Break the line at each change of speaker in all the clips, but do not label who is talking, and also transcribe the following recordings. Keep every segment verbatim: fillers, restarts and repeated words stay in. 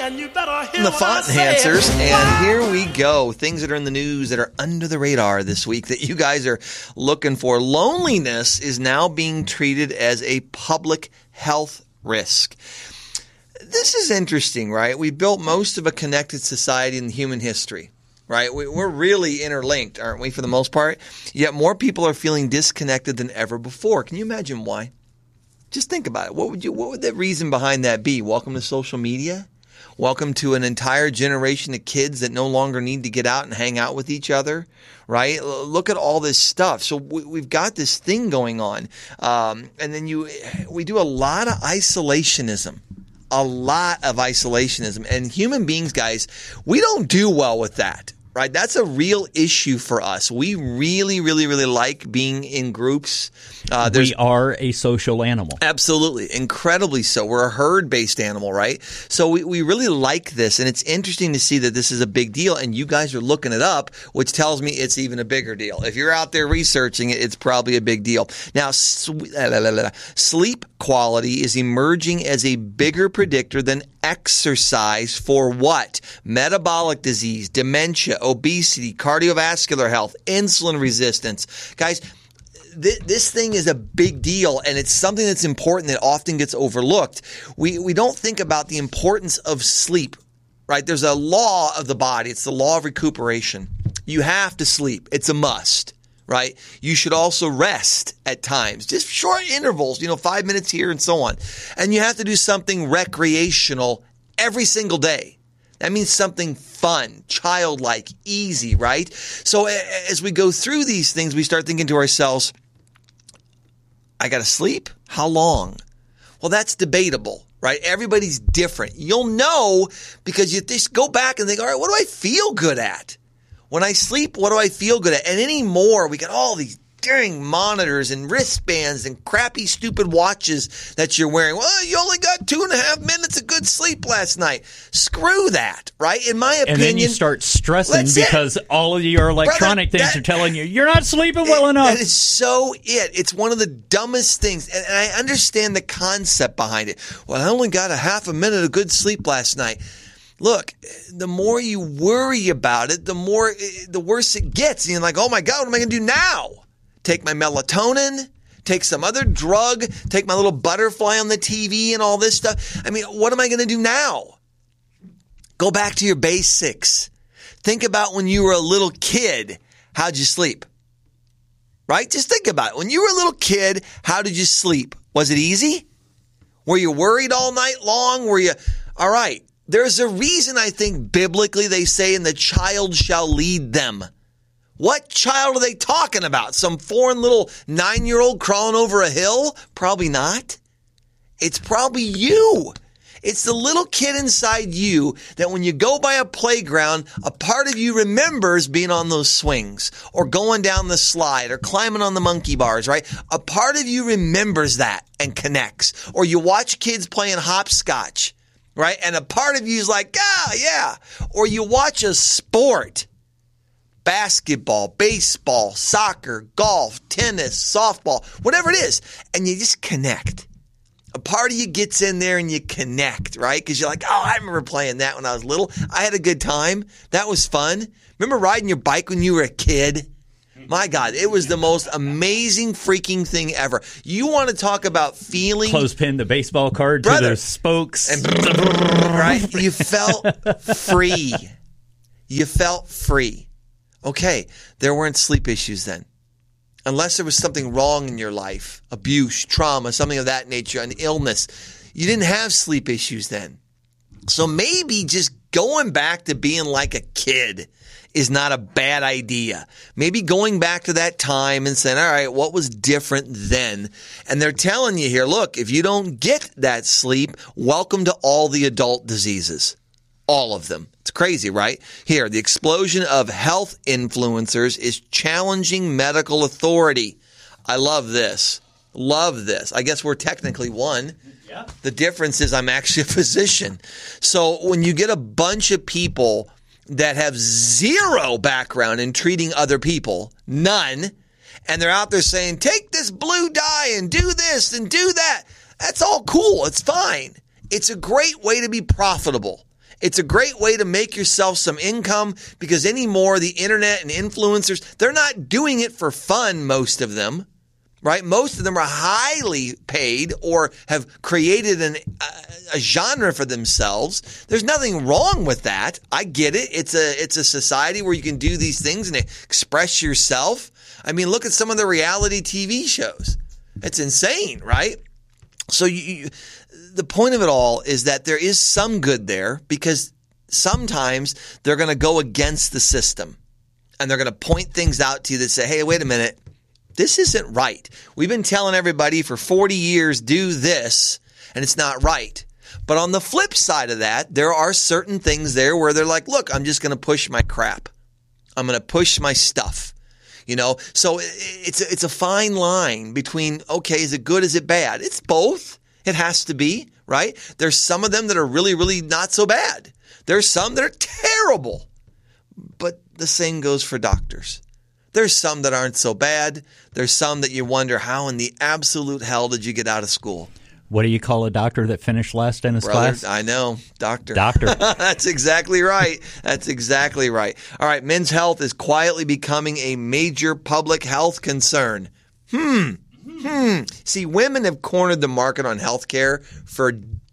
and you better hear
the
what I
font
say.
enhancers, and here we go. Things that are in the news that are under the radar this week that you guys are looking for. Loneliness is now being treated as a public health risk. This is interesting, right? We built most of a connected society in human history, right? We, we're really interlinked, aren't we, for the most part? Yet more people are feeling disconnected than ever before. Can you imagine why? Just think about it. What would you? What would the reason behind that be? Welcome to social media? Welcome to an entire generation of kids that no longer need to get out and hang out with each other, right? Look at all this stuff. So we, we've got this thing going on. Um, and then you, we do a lot of isolationism, a lot of isolationism. And human beings, guys, we don't do well with that. Right? That's a real issue for us. We really, really, really like being in groups.
Uh, we are a social animal.
Absolutely. Incredibly so. We're a herd-based animal, right? So we, we really like this, and it's interesting to see that this is a big deal, and you guys are looking it up, which tells me it's even a bigger deal. If you're out there researching it, it's probably a big deal. Now, sleep quality is emerging as a bigger predictor than exercise for what? Metabolic disease, dementia, obesity, cardiovascular health, insulin resistance. Guys, th- this thing is a big deal, and it's something that's important that often gets overlooked. We we don't think about the importance of sleep, right? There's a law of the body. It's the law of recuperation. You have to sleep. It's a must. Right? You should also rest at times, just short intervals, you know, five minutes here and so on. And you have to do something recreational every single day. That means something fun, childlike, easy, right? So as we go through these things, we start thinking to ourselves, I got to sleep? How long? Well, that's debatable, right? Everybody's different. You'll know because you just go back and think, all right, what do I feel good at? When I sleep, what do I feel good at? And anymore, we got all these dang monitors and wristbands and crappy, stupid watches that you're wearing. Well, you only got two and a half minutes of good sleep last night. Screw that, right? In my opinion.
And then you start stressing because it. all of your electronic Brother, things that, are telling you, you're not sleeping well
it,
enough.
That is so it. It's one of the dumbest things. And, and I understand the concept behind it. Well, I only got a half a minute of good sleep last night. Look, the more you worry about it, the more, the worse it gets. And you're like, oh my God, what am I going to do now? Take my melatonin, take some other drug, take my little butterfly on the T V and all this stuff. I mean, what am I going to do now? Go back to your basics. Think about when you were a little kid. How'd you sleep? Right? Just think about it. When you were a little kid, how did you sleep? Was it easy? Were you worried all night long? Were you, all right. There's a reason I think biblically they say, and the child shall lead them. What child are they talking about? Some foreign little nine-year-old crawling over a hill? Probably not. It's probably you. It's the little kid inside you that when you go by a playground, a part of you remembers being on those swings or going down the slide or climbing on the monkey bars, right? A part of you remembers that and connects. Or you watch kids playing hopscotch. Right? And a part of you is like, ah, yeah. Or you watch a sport, basketball, baseball, soccer, golf, tennis, softball, whatever it is, and you just connect. A part of you gets in there and you connect, right? Because you're like, oh, I remember playing that when I was little. I had a good time. That was fun. Remember riding your bike when you were a kid? My God, it was the most amazing freaking thing ever. You want to talk about feeling...
Clothespin the baseball card
Brother,
to the spokes.
And, right? You felt free. You felt free. Okay, there weren't sleep issues then. Unless there was something wrong in your life, abuse, trauma, something of that nature, an illness. You didn't have sleep issues then. So maybe just going back to being like a kid is not a bad idea. Maybe going back to that time and saying, all right, what was different then? And they're telling you here, look, if you don't get that sleep, welcome to all the adult diseases. All of them. It's crazy, right? Here, the explosion of health influencers is challenging medical authority. I love this. Love this. I guess we're technically one. Yeah. The difference is I'm actually a physician. So when you get a bunch of people that have zero background in treating other people, none, and they're out there saying, take this blue dye and do this and do that. That's all cool. It's fine. It's a great way to be profitable. It's a great way to make yourself some income because anymore, the internet and influencers, they're not doing it for fun, most of them, right? Most of them are highly paid or have created an, a, a genre for themselves. There's nothing wrong with that. I get it. It's a, it's a society where you can do these things and express yourself. I mean, look at some of the reality T V shows. It's insane, right? So you, you, the point of it all is that there is some good there because sometimes they're going to go against the system and they're going to point things out to you that say, hey, wait a minute, this isn't right. We've been telling everybody for forty years, do this, and it's not right. But on the flip side of that, there are certain things there where they're like, look, I'm just going to push my crap. I'm going to push my stuff. You know, so it's a, it's a fine line between, okay, is it good, is it bad? It's both. It has to be, right? There's some of them that are really, really not so bad. There's some that are terrible. But the same goes for doctors. There's some that aren't so bad. There's some that you wonder, how in the absolute hell did you get out of school?
What do you call a doctor that finished last in his
Brother,
class?
I know. Doctor.
Doctor.
That's exactly right. That's exactly right. All right. Men's health is quietly becoming a major public health concern. Hmm. Hmm. See, women have cornered the market on healthcare for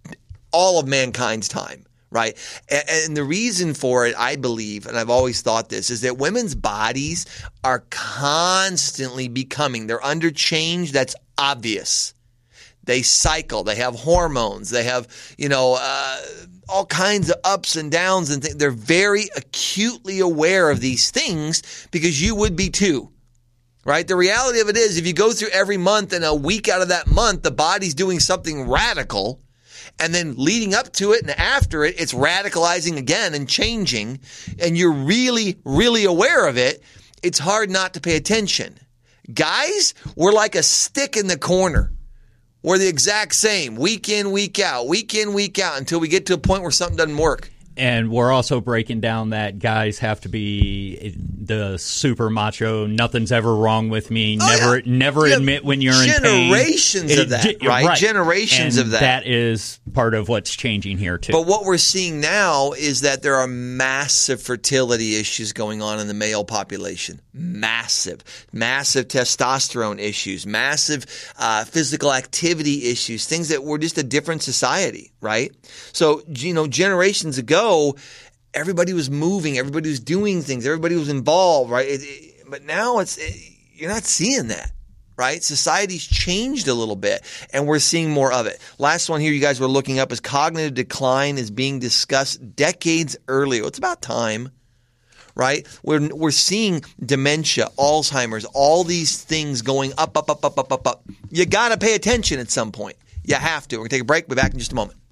all of mankind's time, right? And, and the reason for it, I believe, and I've always thought this, is that women's bodies are constantly becoming, they're under change that's obvious. They cycle. They have hormones. They have, you know, uh, all kinds of ups and downs and things. They're very acutely aware of these things because you would be too, right? The reality of it is if you go through every month and a week out of that month, the body's doing something radical and then leading up to it and after it, it's radicalizing again and changing and you're really, really aware of it, it's hard not to pay attention. Guys, we're like a stick in the corner. We're the exact same, week in, week out, week in, week out, until we get to a point where something doesn't work.
And we're also breaking down that guys have to be the super macho, nothing's ever wrong with me,
oh,
never
yeah.
never
yeah.
admit when you're in pain.
Generations of that,
it,
right?
right?
Generations
and
of that.
That is part of what's changing here, too.
But what we're seeing now is that there are massive fertility issues going on in the male population. Massive. Massive testosterone issues, massive uh, physical activity issues, things that we're just a different society, right? So, you know, generations ago, everybody was moving, everybody was doing things, everybody was involved, right? It, it, but now it's it, you're not seeing that, right? Society's changed a little bit, and we're seeing more of it. Last one here you guys were looking up is cognitive decline is being discussed decades earlier. It's about time, right? We're we're seeing dementia, Alzheimer's, all these things going up, up, up, up, up, up, up. You got to pay attention at some point. You have to. We're going to take a break. We'll be back in just a moment.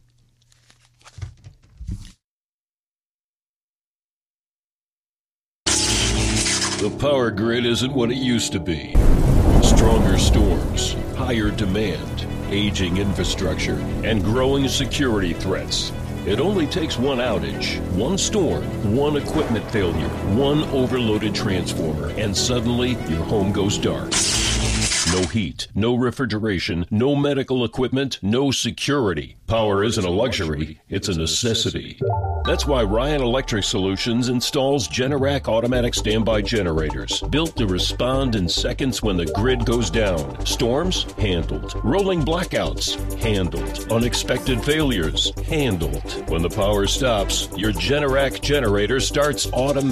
The power grid isn't what it used to be. Stronger storms, higher demand, aging infrastructure, and growing security threats. It only takes one outage, one storm, one equipment failure, one overloaded transformer, and suddenly your home goes dark. No heat, no refrigeration, no medical equipment, no security. Power isn't a luxury, it's a necessity. That's why Ryan Electric Solutions installs Generac automatic standby generators, built to respond in seconds when the grid goes down. Storms? Handled. Rolling blackouts? Handled. Unexpected failures? Handled. When the power stops, your Generac generator starts automatically.